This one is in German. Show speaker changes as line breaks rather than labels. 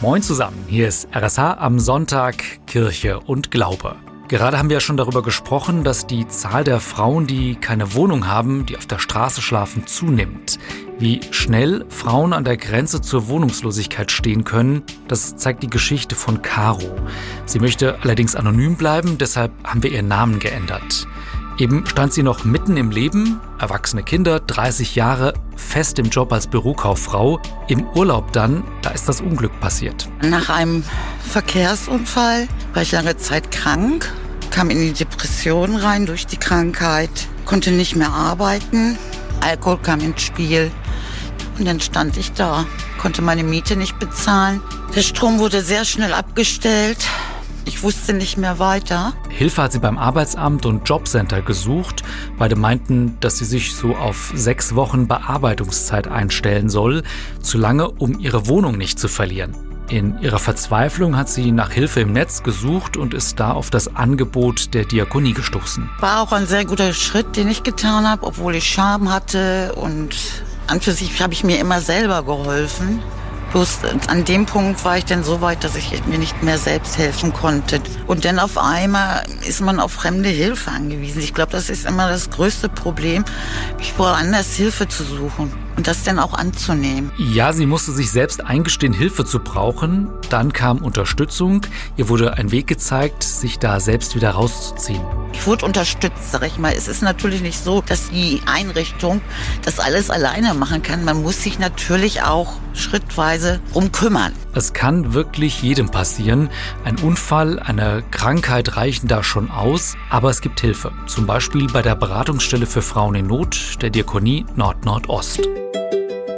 Moin zusammen, hier ist RSH am Sonntag, Kirche und Glaube. Gerade haben wir ja schon darüber gesprochen, dass die Zahl der Frauen, die keine Wohnung haben, die auf der Straße schlafen, zunimmt. Wie schnell Frauen an der Grenze zur Wohnungslosigkeit stehen können, das zeigt die Geschichte von Caro. Sie möchte allerdings anonym bleiben, deshalb haben wir ihren Namen geändert. Eben stand sie noch mitten im Leben, erwachsene Kinder, 30 Jahre, fest im Job als Bürokauffrau. Im Urlaub dann, da ist das Unglück passiert.
Nach einem Verkehrsunfall war ich lange Zeit krank, kam in die Depression rein durch die Krankheit, konnte nicht mehr arbeiten, Alkohol kam ins Spiel und dann stand ich da, konnte meine Miete nicht bezahlen. Der Strom wurde sehr schnell abgestellt. Ich wusste nicht mehr weiter.
Hilfe hat sie beim Arbeitsamt und Jobcenter gesucht. Beide meinten, dass sie sich so auf 6 Wochen Bearbeitungszeit einstellen soll. Zu lange, um ihre Wohnung nicht zu verlieren. In ihrer Verzweiflung hat sie nach Hilfe im Netz gesucht und ist da auf das Angebot der Diakonie gestoßen.
War auch ein sehr guter Schritt, den ich getan habe, obwohl ich Scham hatte. Und an für sich habe ich mir immer selber geholfen. Bloß an dem Punkt war ich dann so weit, dass ich mir nicht mehr selbst helfen konnte. Und dann auf einmal ist man auf fremde Hilfe angewiesen. Ich glaube, das ist immer das größte Problem, woanders Hilfe zu suchen und das dann auch anzunehmen.
Ja, sie musste sich selbst eingestehen, Hilfe zu brauchen. Dann kam Unterstützung. Ihr wurde ein Weg gezeigt, sich da selbst wieder rauszuziehen.
Ich wurde unterstützt, sag ich mal. Es ist natürlich nicht so, dass die Einrichtung das alles alleine machen kann. Man muss sich natürlich auch schrittweise drum kümmern.
Es kann wirklich jedem passieren. Ein Unfall, eine Krankheit reichen da schon aus. Aber es gibt Hilfe. Zum Beispiel bei der Beratungsstelle für Frauen in Not der Diakonie Nord-Nordost.